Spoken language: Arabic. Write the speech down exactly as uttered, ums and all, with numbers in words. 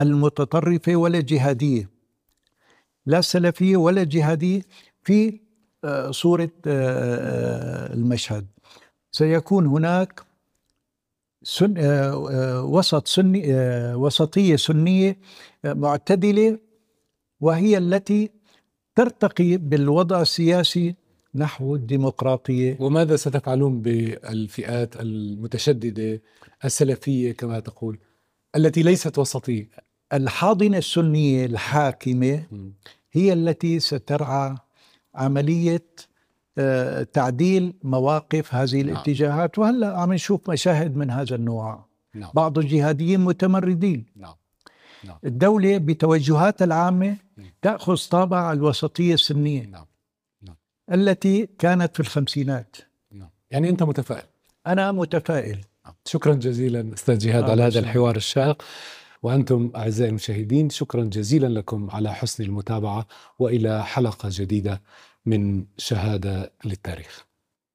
المتطرفة ولا جهادية، لا سلفية ولا جهادية في صورة المشهد. سيكون هناك سن وسط سني وسطية سنية معتدلة، وهي التي ترتقي بالوضع السياسي نحو الديمقراطية. وماذا ستفعلون بالفئات المتشددة السلفية كما تقول التي ليست وسطية؟ الحاضنة السنية الحاكمة هي التي سترعى عملية تعديل مواقف هذه الاتجاهات. وهلأ عم نشوف مشاهد من هذا النوع. نعم. بعض الجهاديين متمردين. نعم. نعم. الدولة بتوجهاتها العامة تأخذ طابع الوسطية السنية. نعم. نعم. التي كانت في الخمسينات. نعم. يعني أنت متفائل؟ أنا متفائل. نعم. شكرا جزيلا أستاذ جهاد على هذا الحوار الشاق. وأنتم أعزائي المشاهدين شكرا جزيلا لكم على حسن المتابعة، وإلى حلقة جديدة من شهادة للتاريخ.